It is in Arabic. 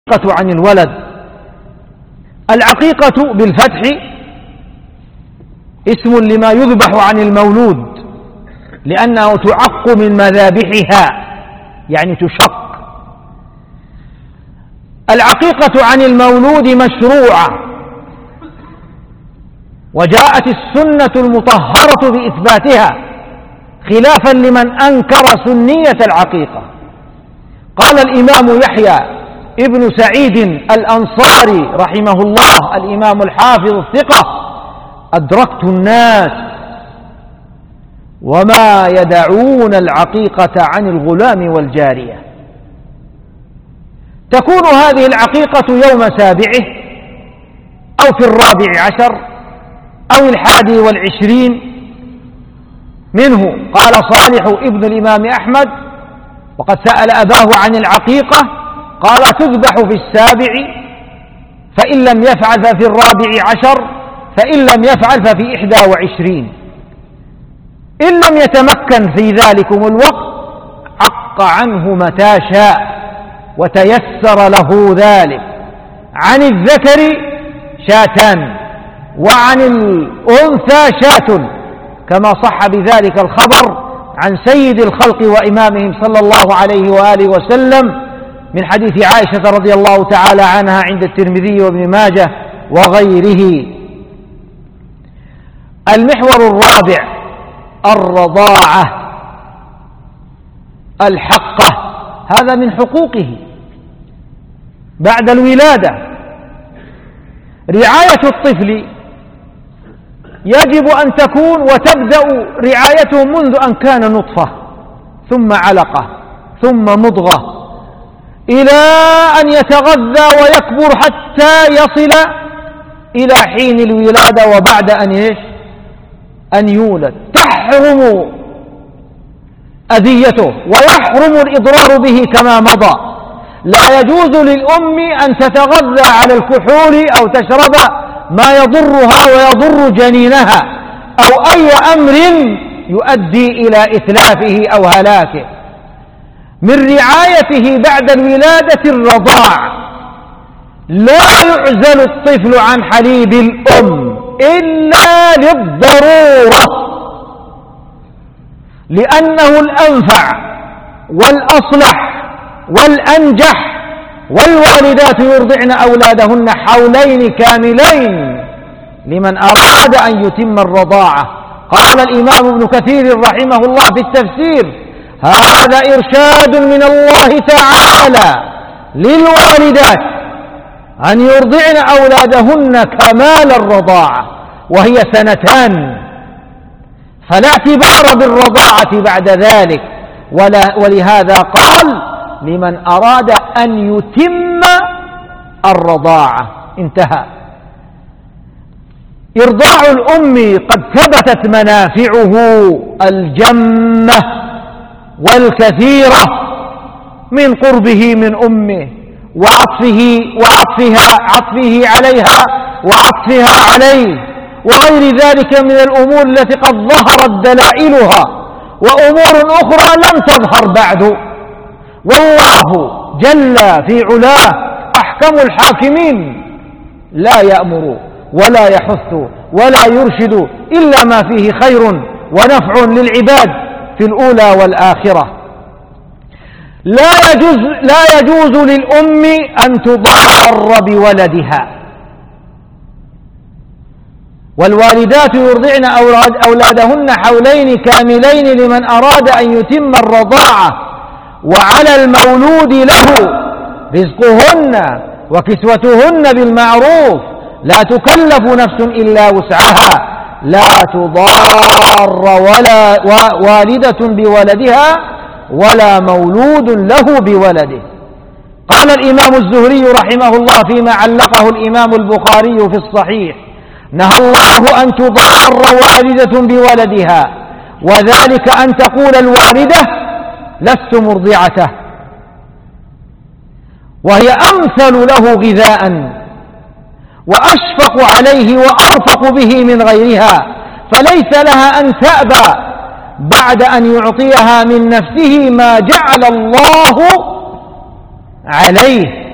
عن الولد. العقيقة بالفتح اسم لما يذبح عن المولود، لأنه تعق من مذابحها، يعني تشق. العقيقة عن المولود مشروعة، وجاءت السنة المطهرة بإثباتها خلافا لمن أنكر سنية العقيقة. قال الإمام يحيى ابن سعيد الأنصاري رحمه الله، الإمام الحافظ الثقة: أدركت الناس وما يدعون العقيقة عن الغلام والجارية. تكون هذه العقيقة يوم سابعه أو في 14 أو 21 منه. قال صالح ابن الإمام أحمد وقد سأل أباه عن العقيقة، قال: تذبح في 7، فإن لم يفعل ففي 14، فإن لم يفعل ففي 21. إن لم يتمكن في ذلكم الوقت عق عنه متى شاء وتيسر له ذلك. عن الذكر شاتان وعن الأنثى شاة، كما صح بذلك الخبر عن سيد الخلق وإمامهم صلى الله عليه وآله وسلم من حديث عائشة رضي الله تعالى عنها عند الترمذي وابن ماجه وغيره. المحور الرابع: الرضاعة الحقة، هذا من حقوقه بعد الولادة. رعاية الطفل يجب أن تكون وتبدأ رعايته منذ أن كان نطفة، ثم علقة، ثم مضغة، إلى أن يتغذى ويكبر حتى يصل إلى حين الولادة، وبعد أن يولد تحرم أذيته ويحرم الإضرار به كما مضى. لا يجوز للأم أن تتغذى على الكحول أو تشرب ما يضرها ويضر جنينها أو أي أمر يؤدي إلى إتلافه أو هلاكه. من رعايته بعد الولادة الرضاع. لا يعزل الطفل عن حليب الأم إلا للضرورة، لأنه الأنفع والأصلح والأنجح. والوالدات يرضعن أولادهن حولين كاملين لمن أراد أن يتم الرضاعة. قال الإمام ابن كثير رحمه الله في التفسير: هذا إرشاد من الله تعالى للوالدات أن يرضعن أولادهن كمال الرضاعة، وهي 2 سنين، فلا اعتبار بالرضاعة بعد ذلك. ولهذا قال: لمن أراد أن يتم الرضاعة. انتهى. إرضاع الأم قد ثبتت منافعه الجمة والكثيرة من قربه من أمه عطفه عليها وعطفها عليه، وغير ذلك من الأمور التي قد ظهرت دلائلها، وأمور أخرى لم تظهر بعد. والله جل في علاه أحكم الحاكمين، لا يأمر ولا يحث ولا يرشد إلا ما فيه خير ونفع للعباد في الأولى والآخرة. لا يجوز للأم أن تضار بولدها. والوالدات يرضعن أولادهن حولين كاملين لمن أراد أن يتم الرضاعة. وعلى المولود له رزقهن وكسوتهن بالمعروف، لا تكلف نفس إلا وسعها. لا تضار والدة بولدها ولا مولود له بولده. قال الإمام الزهري رحمه الله فيما علقه الإمام البخاري في الصحيح: نهى الله أن تضار والدة بولدها، وذلك أن تقول الوالدة: لست مرضعته، وهي أمثل له غذاء وأشفق عليه وأرفق به من غيرها، فليس لها أن تأبى بعد أن يعطيها من نفسه ما جعل الله عليه.